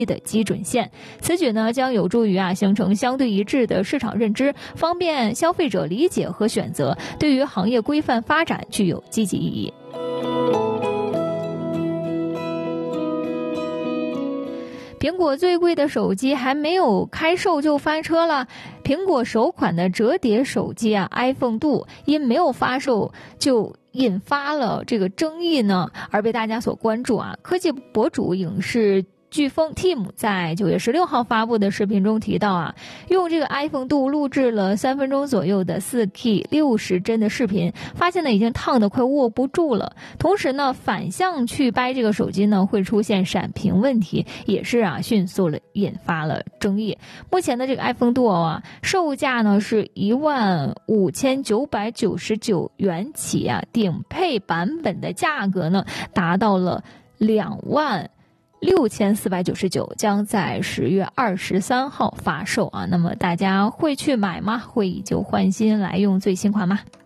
的基准线。此举呢将有助于形成相对一致的市场认知，方便消费者理解和选择，对于行业规范发展具有积极意义。苹果最贵的手机还没有开售就翻车了。苹果首款的折叠手机iPhone 度因没有发售就引发了这个争议呢，而被大家所关注科技博主影视飓风 Tim 在9月16号发布的视频中提到用这个 iPhone 度录制了3分钟左右的4K 60帧的视频，发现呢已经烫得快握不住了。同时呢，反向去掰这个手机呢会出现闪屏问题，也是迅速的引发了争议。目前的这个 iPhone 度售价呢是15999元起顶配版本的价格呢达到了26499，将在10月23号发售那么大家会去买吗？会以旧换新来用最新款吗？